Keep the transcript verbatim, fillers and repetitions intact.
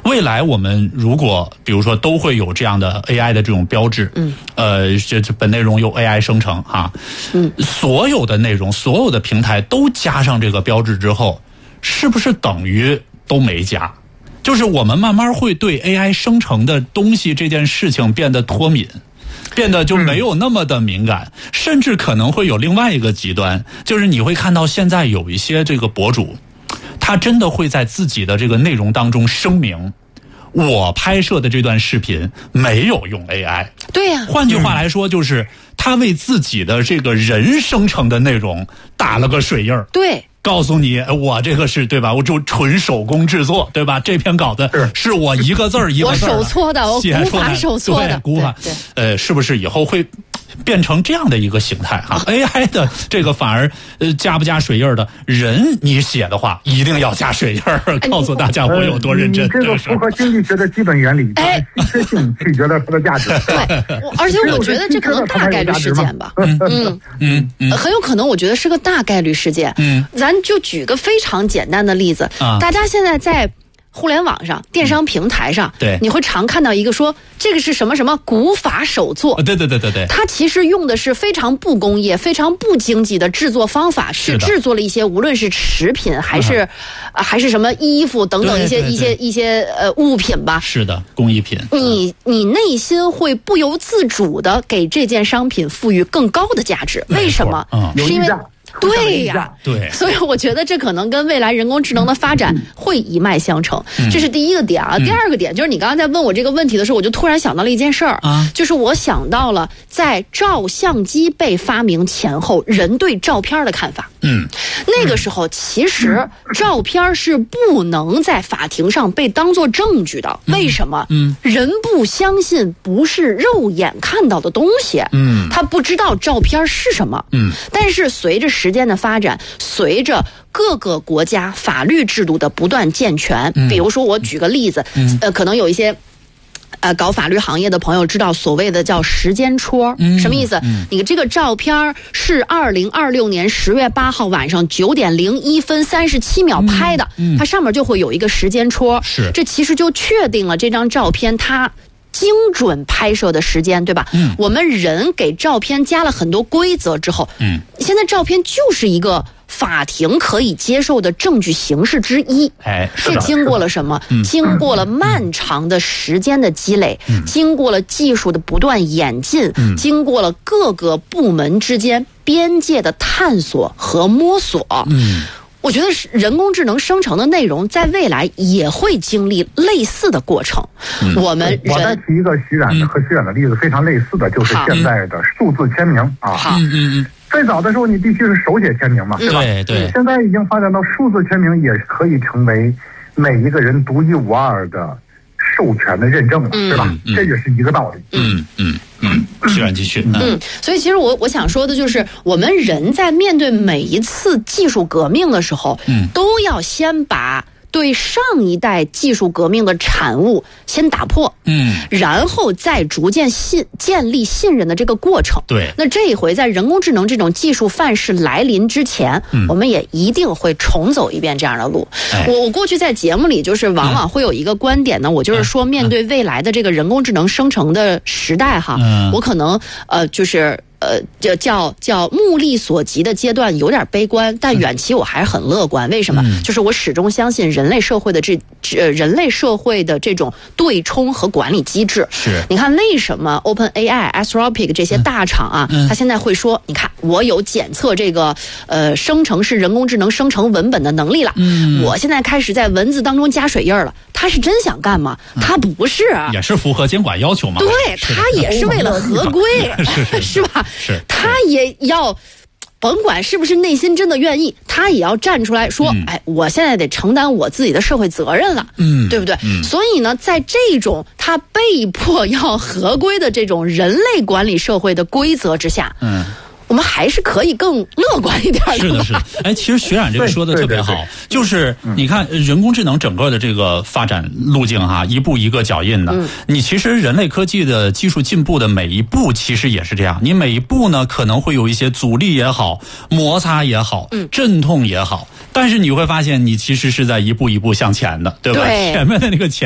未来我们如果比如说都会有这样的 A I 的这种标志，嗯，呃，这这本内容由 A I 生成哈，嗯，所有的内容，所有的平台都加上这个标志之后，是不是等于都没加？就是我们慢慢会对 A I 生成的东西这件事情变得脱敏。变得就没有那么的敏感，嗯、甚至可能会有另外一个极端，就是你会看到现在有一些这个博主，他真的会在自己的这个内容当中声明，我拍摄的这段视频没有用 A I。 对呀、啊。 换句话来说，就是他为自己的这个人生成的内容打了个水印儿。 对。 告诉你，我这个是对吧？我就纯手工制作，对吧？这篇稿子是我一个字儿一个字儿我手搓的，我古法手搓的， 古法。呃，是不是以后会变成这样的一个形态啊 ？A I 的这个反而呃加不加水印的人，你写的话一定要加水印儿，告诉大家我有多认真。 呃、这个符合经济学的基本原理，哎，稀缺性取决了它的价值。 对，而且我觉得这可能大概率事件吧。嗯嗯嗯嗯，很有可能，我觉得是个大概率事件。嗯，咱。就举个非常简单的例子，啊、大家现在在互联网上、电商平台上， 对、嗯， 你会常看到一个说这个是什么什么古法手作， 对对对对对， 它其实用的是非常不工业、非常不经济的制作方法，是制作了一些无论是食品还是、嗯呃、还是什么衣服等等一些对对对一些一些呃物品吧， 是的，工艺品。 你你内心会不由自主的给这件商品赋予更高的价值，为什么？ 嗯， 是因为。对呀， 对， 所以我觉得这可能跟未来人工智能的发展会一脉相承， 嗯、 这是第一个点啊。嗯、第二个点就是你刚刚在问我这个问题的时候，我就突然想到了一件事儿啊，就是我想到了在照相机被发明前后，人对照片的看法。 嗯， 那个时候其实照片是不能在法庭上被当作证据的，嗯、为什么？嗯，人不相信不是肉眼看到的东西，嗯，他不知道照片是什么，嗯，但是随着时间的发展，随着各个国家法律制度的不断健全，嗯、比如说我举个例子，嗯、呃，可能有一些。呃，搞法律行业的朋友知道所谓的叫时间戳，嗯、什么意思？嗯、你这个照片是二零二六年十月八号晚上九点零一分三十七秒拍的，嗯嗯、它上面就会有一个时间戳， 是， 这其实就确定了这张照片它精准拍摄的时间，对吧？嗯，我们人给照片加了很多规则之后，嗯，现在照片就是一个法庭可以接受的证据形式之一。 哎， 这经过了什么？嗯、经过了漫长的时间的积累，嗯、经过了技术的不断演进，嗯、经过了各个部门之间边界的探索和摸索。嗯。我觉得是人工智能生成的内容在未来也会经历类似的过程。嗯、我们人我再提一个徐冉的和徐冉的例子，非常类似的就是现在的数字签名啊。 好， 嗯嗯嗯。 最早的时候你必须是手写签名嘛，对吧？ 对对。 现在已经发展到数字签名也可以成为每一个人独一无二的授权的认证了，嗯、对吧？嗯、这也是一个道理。 嗯嗯嗯。徐冉继续。 嗯，嗯所以其实我我想说的就是，我们人在面对每一次技术革命的时候，嗯，都要先把对上一代技术革命的产物先打破，嗯，然后再逐渐信建立信任的这个过程。 对， 那这一回在人工智能这种技术范式来临之前，嗯、我们也一定会重走一遍这样的路。哎、我我过去在节目里就是往往会有一个观点呢，嗯、我就是说面对未来的这个人工智能生成的时代哈，嗯、我可能呃就是。呃，叫叫叫目力所及的阶段有点悲观，但远期我还是很乐观。为什么？嗯、就是我始终相信人类社会的这这人类社会的这种对冲和管理机制。 是， 你看为什么 OpenAI、Anthropic 这些大厂啊，嗯、他现在会说，你看我有检测这个呃生成式人工智能生成文本的能力了，嗯、我现在开始在文字当中加水印了。他是真想干吗？他不是，啊， 也是符合监管要求嘛。 对，他也是为了合规， 是是是吧？ 是， 他也要，甭管是不是内心真的愿意，他也要站出来说，嗯、哎，我现在得承担我自己的社会责任了，嗯，对不对？嗯、所以呢，在这种他被迫要合规的这种人类管理社会的规则之下，嗯。我们还是可以更乐观一点的。 是的，是的。哎，其实徐冉这个说的特别好，对对对对就是你看人工智能整个的这个发展路径哈，一步一个脚印的。嗯、你其实人类科技的技术进步的每一步，其实也是这样。你每一步呢，可能会有一些阻力也好，摩擦也好，嗯、阵痛也好，但是你会发现，你其实是在一步一步向前的，对吧？ 对， 前面的那个前。